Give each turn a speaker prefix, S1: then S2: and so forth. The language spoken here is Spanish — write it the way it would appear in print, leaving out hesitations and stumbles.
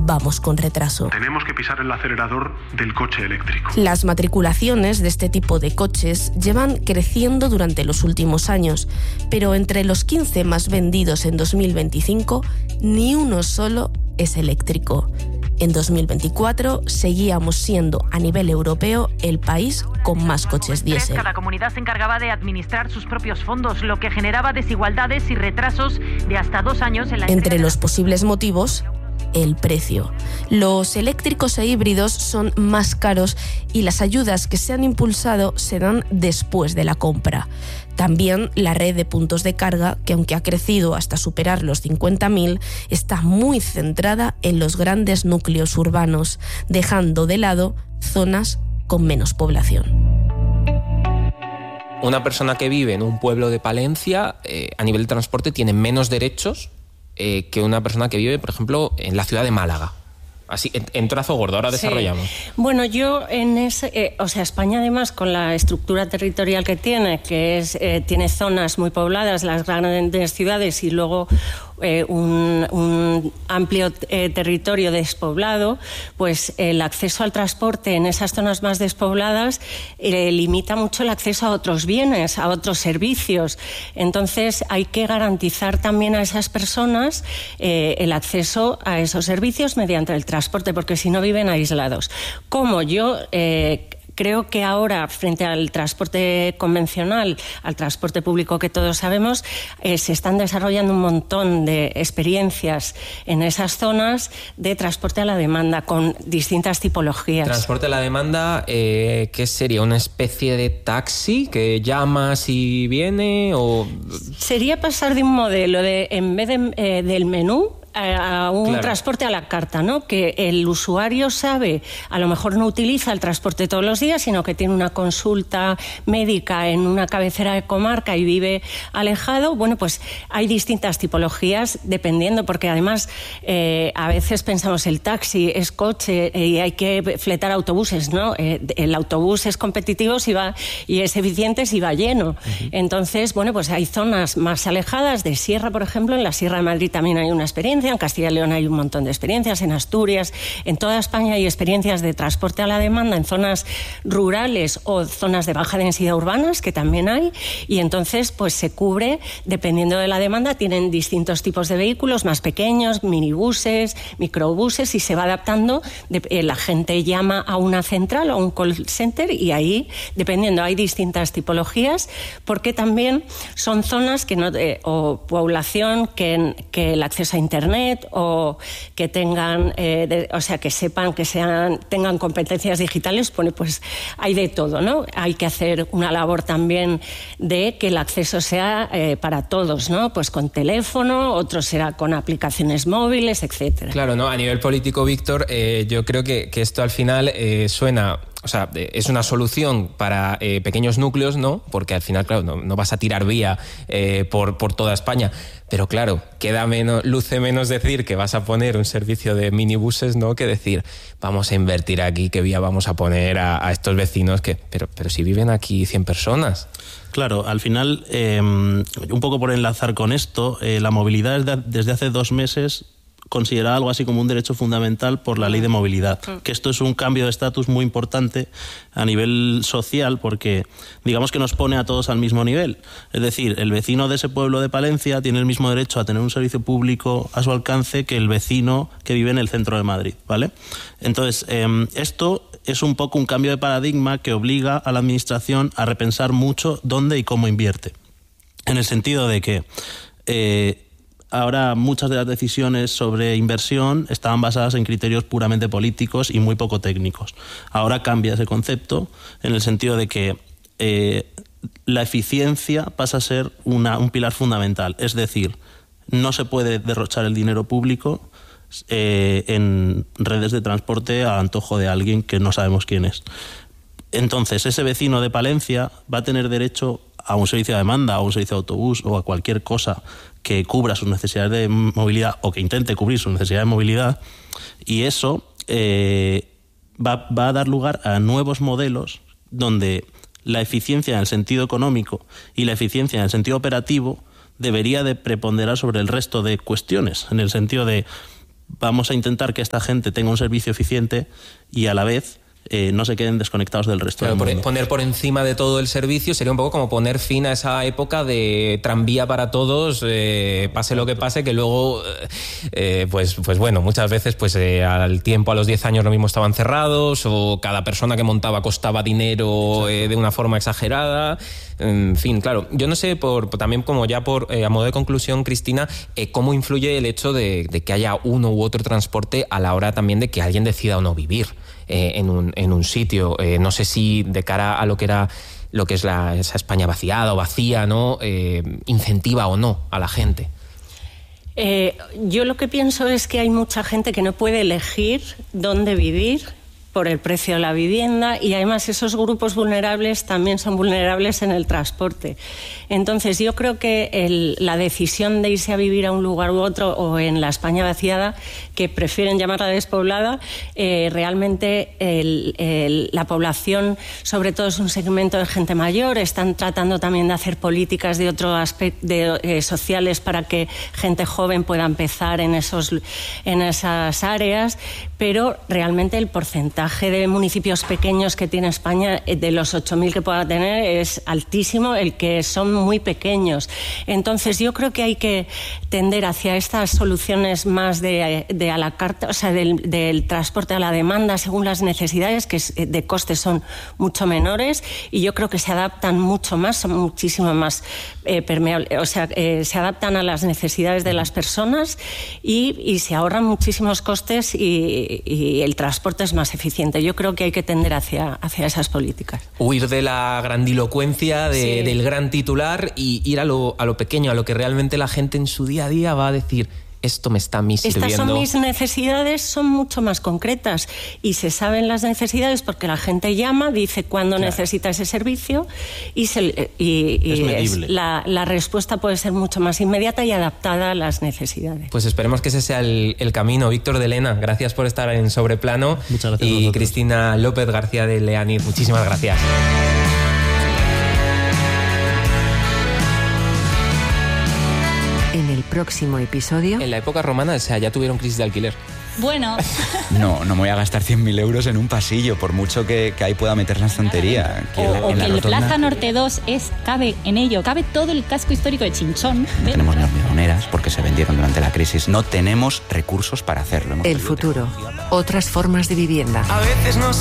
S1: vamos con retraso.
S2: Tenemos que pisar el acelerador del coche eléctrico.
S1: Las matriculaciones de este tipo de coches llevan creciendo durante los últimos años, pero entre los 15 más vendidos en 2025, ni uno solo es eléctrico. En 2024 seguíamos siendo, a nivel europeo, el país con más coches diésel.
S3: Cada comunidad se encargaba de administrar sus propios fondos, lo que generaba desigualdades y retrasos de hasta 2 años en la...
S1: Entre los posibles motivos, el precio. Los eléctricos e híbridos son más caros y las ayudas que se han impulsado se dan después de la compra. También la red de puntos de carga, que aunque ha crecido hasta superar los 50.000, está muy centrada en los grandes núcleos urbanos, dejando de lado zonas con menos población.
S4: Una persona que vive en un pueblo de Palencia, a nivel de transporte, tiene menos derechos que una persona que vive, por ejemplo, en la ciudad de Málaga. Así, en trazo gordo, ahora desarrollamos.
S5: Sí. Bueno, yo en ese... España además, con la estructura territorial que tiene, que es tiene zonas muy pobladas, las grandes ciudades, y luego un amplio territorio despoblado, pues el acceso al transporte en esas zonas más despobladas limita mucho el acceso a otros bienes, a otros servicios. Entonces hay que garantizar también a esas personas el acceso a esos servicios mediante el transporte, porque si no viven aislados. Como yo... Creo que ahora, frente al transporte convencional, al transporte público que todos sabemos, se están desarrollando un montón de experiencias en esas zonas de transporte a la demanda con distintas tipologías.
S4: Transporte a la demanda, ¿qué sería? ¿Una especie de taxi que llamas y viene? ¿O...?
S5: Sería pasar de un modelo de, en vez de, del menú, a un transporte a la carta, ¿no? Que el usuario sabe, a lo mejor no utiliza el transporte todos los días, sino que tiene una consulta médica en una cabecera de comarca y vive alejado. Bueno, pues hay distintas tipologías dependiendo, porque además a veces pensamos el taxi es coche y hay que fletar autobuses, ¿no? El autobús es competitivo si va, y es eficiente si va lleno. Entonces, bueno, pues hay zonas más alejadas de sierra, por ejemplo, en la Sierra de Madrid también hay una experiencia. En Castilla y León hay un montón de experiencias, en Asturias, en toda España hay experiencias de transporte a la demanda en zonas rurales o zonas de baja densidad urbanas, que también hay, y entonces pues se cubre, dependiendo de la demanda, tienen distintos tipos de vehículos, más pequeños, minibuses, microbuses, y se va adaptando. La gente llama a una central o a un call center y ahí, dependiendo, hay distintas tipologías, porque también son zonas que no, o población que el acceso a Internet o que tengan, o sea, que sepan, que tengan competencias digitales, pues hay de todo, ¿no? Hay que hacer una labor también de que el acceso sea para todos, ¿no? Pues con teléfono, otro será con aplicaciones móviles, etcétera.
S4: Claro, ¿no? A nivel político, Víctor, yo creo que esto al final suena... O sea, es una solución para pequeños núcleos, ¿no? Porque al final, claro, no vas a tirar vía por toda España. Pero claro, luce menos decir que vas a poner un servicio de minibuses, ¿no? Que decir, vamos a invertir aquí, qué vía vamos a poner a estos vecinos que... Pero si viven aquí 100 personas...
S6: Claro, al final, un poco por enlazar con esto, la movilidad desde hace 2 meses... considerada algo así como un derecho fundamental por la ley de movilidad. Que esto es un cambio de estatus muy importante a nivel social, porque digamos que nos pone a todos al mismo nivel. Es decir, el vecino de ese pueblo de Palencia tiene el mismo derecho a tener un servicio público a su alcance que el vecino que vive en el centro de Madrid, ¿vale? Entonces, esto es un poco un cambio de paradigma que obliga a la administración a repensar mucho dónde y cómo invierte. En el sentido de que ahora muchas de las decisiones sobre inversión estaban basadas en criterios puramente políticos y muy poco técnicos. Ahora cambia ese concepto en el sentido de que la eficiencia pasa a ser un pilar fundamental. Es decir, no se puede derrochar el dinero público en redes de transporte a antojo de alguien que no sabemos quién es. Entonces, ese vecino de Palencia va a tener derecho a un servicio de demanda, a un servicio de autobús o a cualquier cosa que cubra sus necesidades de movilidad o que intente cubrir sus necesidades de movilidad, y eso va a dar lugar a nuevos modelos donde la eficiencia en el sentido económico y la eficiencia en el sentido operativo debería de preponderar sobre el resto de cuestiones, en el sentido de vamos a intentar que esta gente tenga un servicio eficiente y a la vez no se queden desconectados del resto del mundo.
S4: Poner por encima de todo el servicio sería un poco como poner fin a esa época de tranvía para todos, pase lo que pase, que luego, pues bueno, muchas veces pues al tiempo, a los 10 años lo mismo estaban cerrados, o cada persona que montaba costaba dinero de una forma exagerada. En fin, claro, yo no sé, también como ya a modo de conclusión, Cristina, cómo influye el hecho de que haya uno u otro transporte a la hora también de que alguien decida o no vivir en un sitio. No sé si de cara a lo que es esa España vaciada o vacía, ¿no? Incentiva o no a la gente.
S5: Yo lo que pienso es que hay mucha gente que no puede elegir dónde vivir por el precio de la vivienda, y además esos grupos vulnerables también son vulnerables en el transporte. Entonces yo creo que la decisión de irse a vivir a un lugar u otro, o en la España vaciada, que prefieren llamarla despoblada, realmente la población, sobre todo, es un segmento de gente mayor. Están tratando también de hacer políticas de otro aspecto sociales para que gente joven pueda empezar en esas áreas, pero realmente el porcentaje de municipios pequeños que tiene España, de los 8.000 que pueda tener, es altísimo, el que son muy pequeños. Entonces yo creo que hay que tender hacia estas soluciones más de a la carta, o sea, del transporte a la demanda según las necesidades, que de costes son mucho menores, y yo creo que se adaptan mucho más, son muchísimo más permeables, o sea, se adaptan a las necesidades de las personas y se ahorran muchísimos costes, y el transporte es más eficiente. Yo creo que hay que tender hacia esas políticas.
S4: Huir de la grandilocuencia, del gran titular, y ir a lo pequeño, a lo que realmente la gente en su día a día va a decir: esto me está a mí sirviendo.
S5: Estas son mis necesidades, son mucho más concretas, y se saben las necesidades porque la gente llama, dice cuándo necesita ese servicio, y es medible. La respuesta puede ser mucho más inmediata y adaptada a las necesidades.
S4: Pues esperemos que ese sea el camino. Víctor de Lena, gracias por estar en Sobreplano.
S6: Muchas gracias.
S4: Y Cristina López García de Leaniz, muchísimas gracias.
S7: En el próximo episodio...
S4: En la época romana, o sea, ya tuvieron crisis de alquiler.
S8: Bueno. No me voy a gastar 100.000 euros en un pasillo, por mucho que ahí pueda meter la estantería.
S9: O que el Plaza Norte 2 cabe todo el casco histórico de Chinchón.
S8: No tenemos ni hormigoneras porque se vendieron durante la crisis. No tenemos recursos para hacerlo.
S7: El futuro. Otras formas de vivienda.
S10: A veces no